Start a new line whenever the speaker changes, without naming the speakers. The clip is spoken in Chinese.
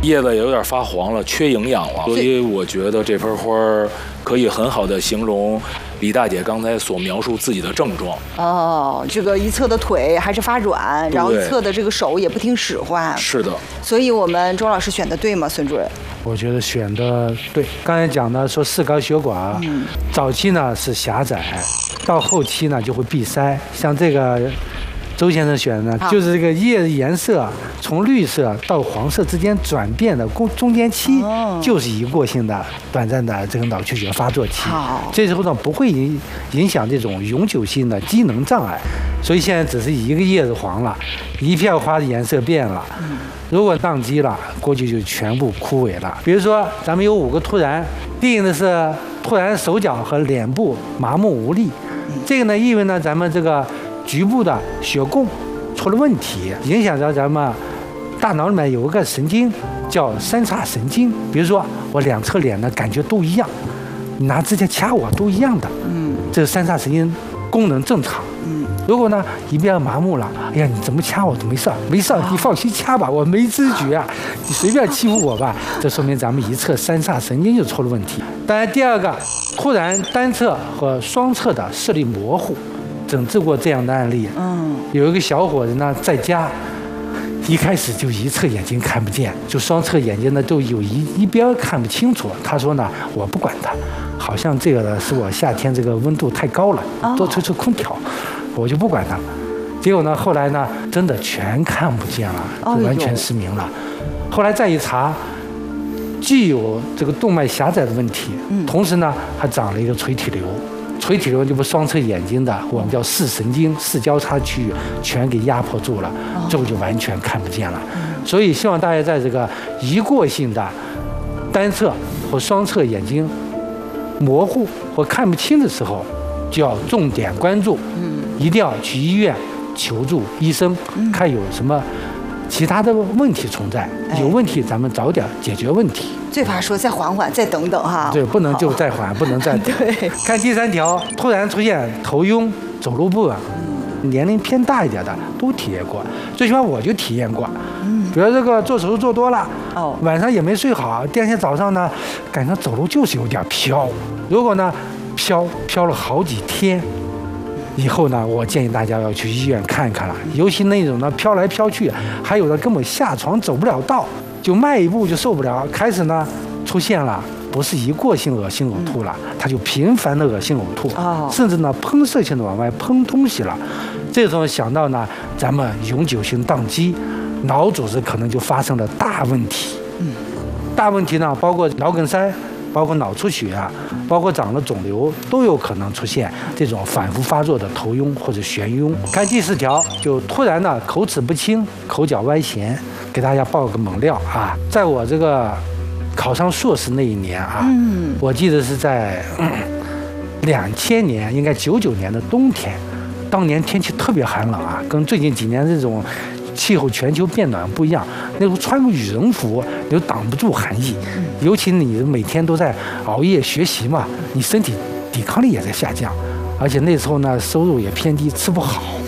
叶子也有点发黄了，缺营养了。所以我觉得这盆花可以很好的形容李大姐刚才所描述自己的症状。
哦，这个一侧的腿还是发软，然后一侧的这个手也不听使唤。
是的。
所以我们周老师选的对吗，孙主任？
我觉得选的对。刚才讲的说四高血管，早期呢是狭窄，到后期呢就会闭塞。像这个周先生选的呢，就是这个叶子颜色从绿色到黄色之间转变的中间期，就是一过性的短暂的这个脑缺血发作期。这时候呢不会影响这种永久性的机能障碍，所以现在只是一个叶子黄了，一片花的颜色变了。如果宕机了，估计就全部枯萎了。比如说咱们有5个突然，定义的是突然手脚和脸部麻木无力，这个呢意味呢咱们这个局部的血供出了问题，影响到咱们大脑里面有一个神经叫三叉神经。比如说我2侧脸的感觉都一样，你拿指甲掐我都一样的，这个三叉神经功能正常。如果呢一边麻木了，哎呀，你怎么掐我都没事儿，没事儿，你放心掐吧，我没知觉啊，你随便欺负我吧，这说明咱们一侧三叉神经就出了问题。当然，第二个，突然单侧和双侧的视力模糊，诊治过这样的案例。有一个小伙子呢在家，一开始就一侧眼睛看不见，就双侧眼睛呢都有一边看不清楚。他说呢，我不管他，好像这个呢是我夏天这个温度太高了，多吹吹空调。我就不管它，结果呢，后来呢，真的全看不见了，就完全失明了。后来再一查，既有这个动脉狭窄的问题，同时呢，还长了一个垂体瘤。垂体瘤就不双侧眼睛的，我们叫视神经视交叉区域全给压迫住了，这个就完全看不见了。所以希望大家在这个一过性的单侧或双侧眼睛模糊或看不清的时候，就要重点关注，一定要去医院求助医生，看有什么其他的问题存在，有问题咱们早点解决问题。
最怕说再缓缓，再等等哈。
对，不能就再缓，不能再等。
对，
看第3条，突然出现头晕、走路不稳，年龄偏大一点的都体验过，最起码我就体验过。比如这个做手术做多了，晚上也没睡好，第2天早上呢，感觉走路就是有点飘。如果呢飘了好几天以后呢，我建议大家要去医院看看了。尤其那种呢飘来飘去，还有的根本下床走不了道，就迈一步就受不了。开始呢出现了不是一过性恶心呕吐了，它就频繁的恶心呕吐，甚至呢喷射性的往外喷东西了。这时候想到呢，咱们永久性宕机，脑组织可能就发生了大问题。大问题呢包括脑梗塞，包括脑出血啊，包括长了肿瘤，都有可能出现这种反复发作的头晕或者眩晕。看第4条，就突然的口齿不清、口角歪斜。给大家爆个猛料啊，在我这个考上硕士那一年啊，我记得是在2000年，应该99年的冬天，当年天气特别寒冷啊，跟最近几年这种气候全球变暖不一样。那时候穿个羽绒服，你就挡不住寒意，尤其你每天都在熬夜学习嘛，你身体抵抗力也在下降，而且那时候呢收入也偏低，吃不好。